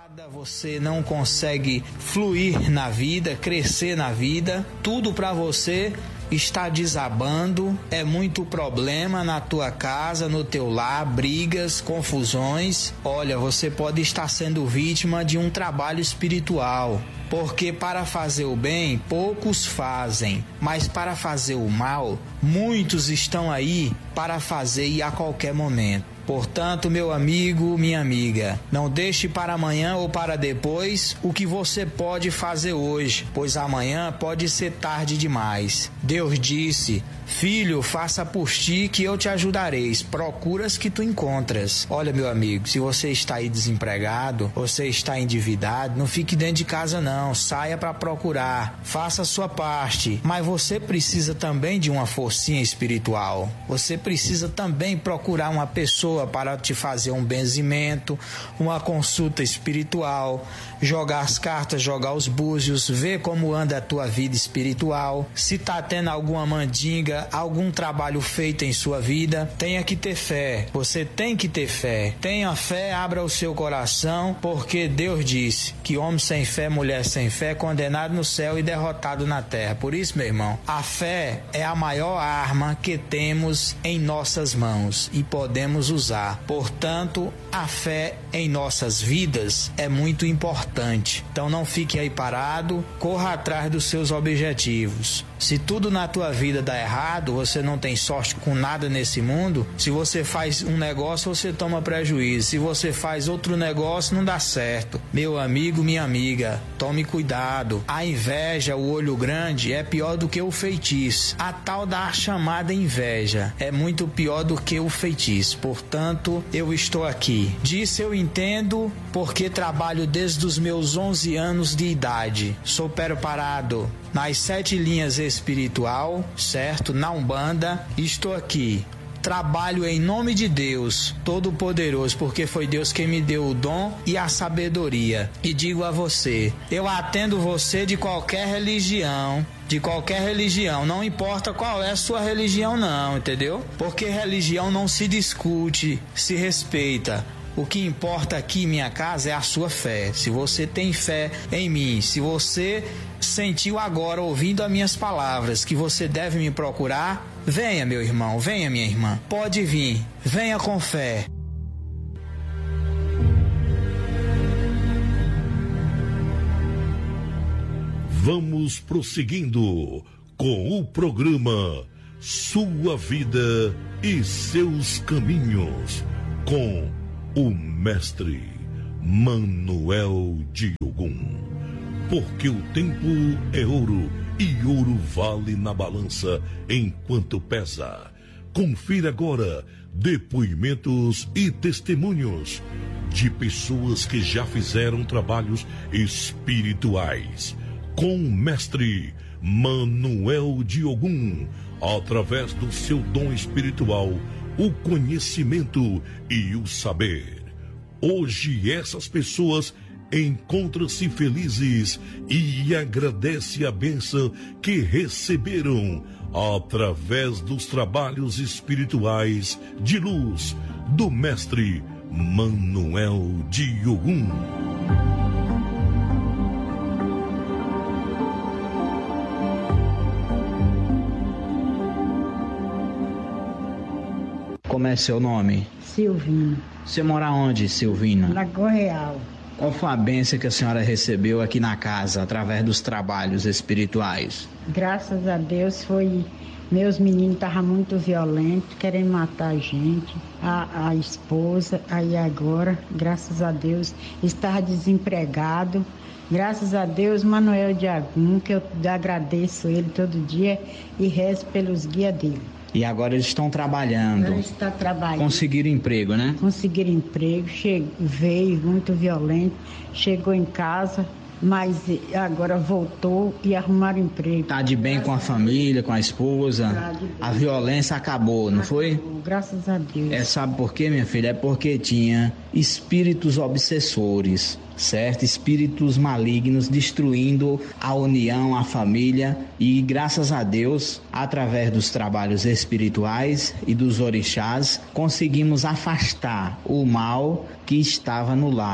Você não consegue fluir na vida, crescer na vida, tudo para você está desabando, é muito problema na tua casa, no teu lar, brigas, confusões. Olha, você pode estar sendo vítima de um trabalho espiritual, porque para fazer o bem, poucos fazem, mas para fazer o mal, muitos estão aí para fazer e a qualquer momento. Portanto, meu amigo, minha amiga, não deixe para amanhã ou para depois o que você pode fazer hoje, pois amanhã pode ser tarde demais. Deus disse: filho, faça por ti que eu te ajudareis, procuras que tu encontras. Olha, meu amigo, se você está aí desempregado, você está endividado, não fique dentro de casa não, saia para procurar, faça a sua parte, mas você precisa também de uma forcinha espiritual, você precisa também procurar uma pessoa para te fazer um benzimento, uma consulta espiritual, jogar as cartas, jogar os búzios, ver como anda a tua vida espiritual, se está tendo alguma mandinga, algum trabalho feito em sua vida. Tenha que ter fé, você tem que ter fé. Tenha fé, abra o seu coração, porque Deus disse que homem sem fé, mulher sem fé é condenado no céu e derrotado na terra. Por isso, meu irmão, a fé é a maior arma que temos em nossas mãos e podemos usar. Portanto, a fé em nossas vidas é muito importante. Então não fique aí parado, corra atrás dos seus objetivos. Se tudo na tua vida dá errado, você não tem sorte com nada nesse mundo. Se você faz um negócio, você toma prejuízo. Se você faz outro negócio, não dá certo. Meu amigo, minha amiga, tome cuidado. A inveja, o olho grande, é pior do que o feitiço. A tal da chamada inveja é muito pior do que o feitiço. Portanto, eu estou aqui. Disso eu entendo, porque trabalho desde os meus 11 anos de idade. Sou preparado nas 7 linhas espiritual, certo? Na Umbanda, estou aqui. Trabalho em nome de Deus Todo-Poderoso, porque foi Deus quem me deu o dom e a sabedoria. E digo a você, eu atendo você de qualquer religião, não importa qual é a sua religião não, entendeu? Porque religião não se discute, se respeita. O que importa aqui em minha casa é a sua fé. Se você tem fé em mim, se você sentiu agora, ouvindo as minhas palavras, que você deve me procurar, venha, meu irmão, venha, minha irmã. Pode vir, venha com fé. Vamos prosseguindo com o programa Sua Vida e Seus Caminhos, com o mestre Manuel de Ogum. Porque o tempo é ouro e ouro vale na balança enquanto pesa. Confira agora depoimentos e testemunhos de pessoas que já fizeram trabalhos espirituais com o mestre Manuel de Ogum, através do seu dom espiritual, o conhecimento e o saber. Hoje essas pessoas encontram-se felizes e agradecem a bênção que receberam através dos trabalhos espirituais de luz do mestre Manuel de Ogum. Como é seu nome? Silvina. Você mora onde, Silvina? Lagoa Real. Qual foi a bênção que a senhora recebeu aqui na casa, através dos trabalhos espirituais? Graças a Deus foi... Meus meninos estavam muito violentos, querendo matar a gente, a esposa. Aí agora, graças a Deus, estava desempregado. Graças a Deus, Manuel de Ogum, que eu agradeço ele todo dia e rezo pelos guias dele. E agora eles estão trabalhando. Ele está trabalhando. Conseguiram emprego, né? Conseguiram emprego, veio muito violento, chegou em casa, mas agora voltou e arrumaram emprego. Tá de bem com a família, com a esposa? Tá de bem. A violência acabou, não foi? Graças a Deus. Sabe por quê, minha filha? É porque tinha espíritos obsessores, certo? Espíritos malignos destruindo a união, a família, e graças a Deus, através dos trabalhos espirituais e dos orixás, conseguimos afastar o mal que estava no lar,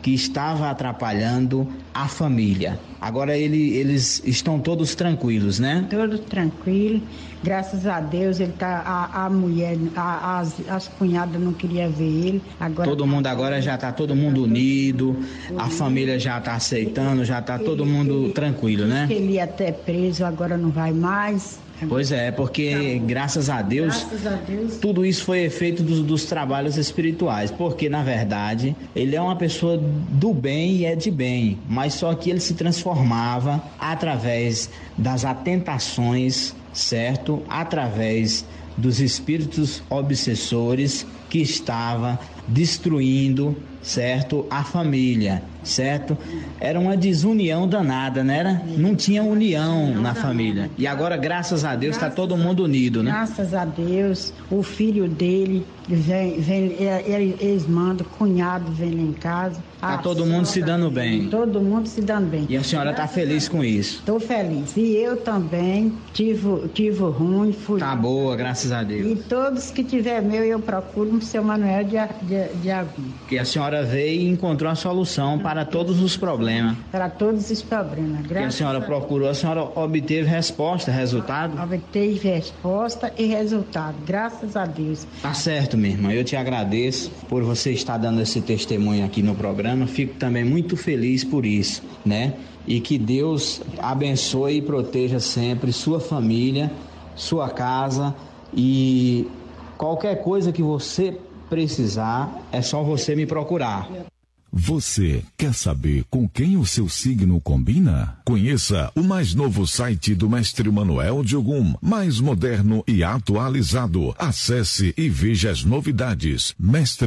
que estava atrapalhando a família. Agora eles estão todos tranquilos, né? Todos tranquilos. Graças a Deus, ele tá, a mulher, as cunhadas não queriam ver ele. Agora todo mundo agora já está todo mundo unido, a família já está aceitando, já está todo mundo tranquilo, né? Ele ia até preso, agora não vai mais. Pois é, porque graças a Deus, tudo isso foi efeito dos trabalhos espirituais, porque na verdade ele é uma pessoa do bem e é de bem, mas só que ele se transformava através das atentações, certo? Através dos espíritos obsessores que estava destruindo, certo? A família, certo? Era uma desunião danada, né? Não tinha união na família. E agora, graças a Deus, está todo mundo unido, né? Graças a Deus, o filho dele eles mandam, cunhado vem lá em casa. Tá todo mundo se dando bem. Todo mundo se dando bem. E a senhora está feliz com isso? Estou feliz. E eu também tive ruim, fui. Tá boa, graças a Deus. E todos que tiver meu, eu procuro no seu Manuel de Agum. Que a senhora veio e encontrou a solução para todos os problemas. Para todos os problemas. Que a senhora procurou, a senhora obteve resposta, resultado? Obteve resposta e resultado, graças a Deus. Tá certo, minha irmã. Eu te agradeço por você estar dando esse testemunho aqui no programa. Fico também muito feliz por isso, né? E que Deus abençoe e proteja sempre sua família, sua casa, e qualquer coisa que você precisar, é só você me procurar. Você quer saber com quem o seu signo combina? Conheça o mais novo site do Mestre Manuel de Ogum, mais moderno e atualizado. Acesse e veja as novidades.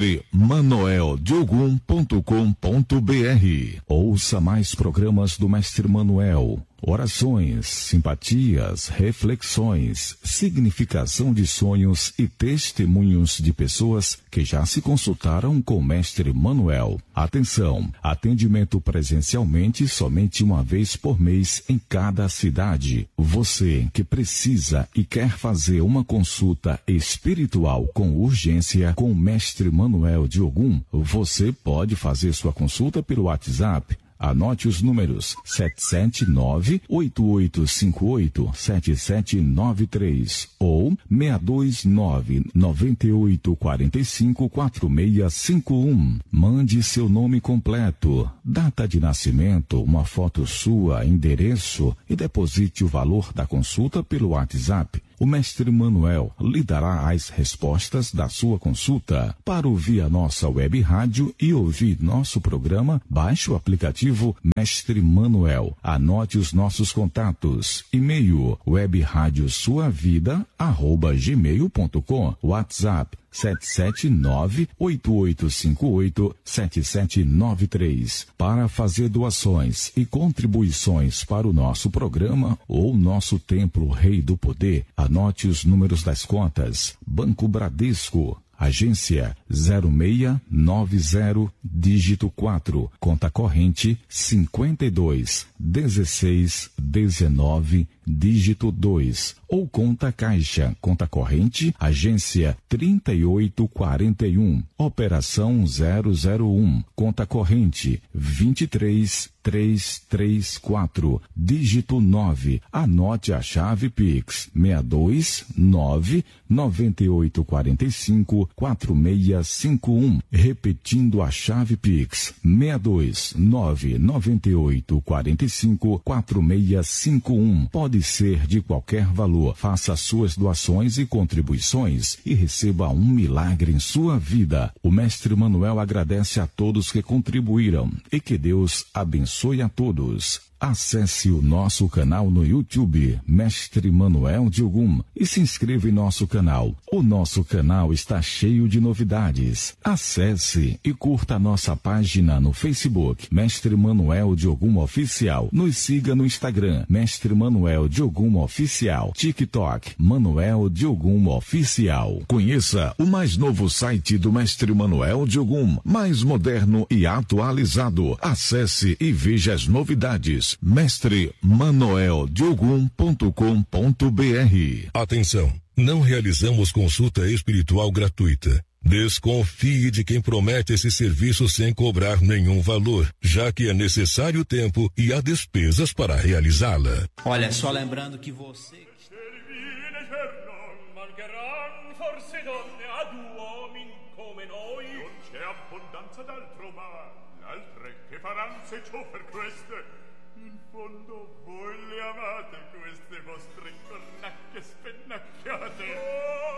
mestremanueldeogum.com.br. Ouça mais programas do Mestre Manuel. Orações, simpatias, reflexões, significação de sonhos e testemunhos de pessoas que já se consultaram com o Mestre Manuel. Atenção, atendimento presencialmente somente uma vez por mês em cada cidade. Você que precisa e quer fazer uma consulta espiritual com urgência com o Mestre Manuel de Ogum, você pode fazer sua consulta pelo WhatsApp. Anote os números 779-8858-7793 ou 629-9845-4651. Mande seu nome completo, data de nascimento, uma foto sua, endereço e deposite o valor da consulta pelo WhatsApp. O Mestre Manuel lhe dará as respostas da sua consulta. Para ouvir a nossa web rádio e ouvir nosso programa, baixe o aplicativo Mestre Manuel. Anote os nossos contatos. E-mail webradiosuavida@gmail.com. WhatsApp 779-8858-7793. Para fazer doações e contribuições para o nosso programa ou nosso Templo Rei do Poder, anote os números das contas. Banco Bradesco, agência 0690, dígito 4, conta corrente 521619, dígito 2, ou conta caixa, conta corrente, agência 3841, operação 001, conta corrente 23334, dígito 9. Anote a chave Pix 629-9845-4651. Repetindo a chave Pix 629-9845-4651. Pode ser de qualquer valor. Faça suas doações e contribuições e receba um milagre em sua vida. O Mestre Manuel agradece a todos que contribuíram e que Deus abençoe a todos. Acesse o nosso canal no YouTube, Mestre Manuel de Ogum, e se inscreva em nosso canal. O nosso canal está cheio de novidades. Acesse e curta a nossa página no Facebook, Mestre Manuel de Ogum Oficial. Nos siga no Instagram, Mestre Manuel de Ogum Oficial. TikTok, Manuel de Ogum Oficial. Conheça o mais novo site do Mestre Manuel de Ogum, mais moderno e atualizado. Acesse e veja as novidades. mestremanueldeogum.com.br. Atenção, não realizamos consulta espiritual gratuita. Desconfie de quem promete esse serviço sem cobrar nenhum valor, já que é necessário tempo e há despesas para realizá-la. Olha, só lembrando que você... Forse donne ad uomini come noi non c'è abbondanza d'altro, ma l'altre che faranno se ciò per queste? In fondo voi le amate queste vostre cornacchie spennacchiate.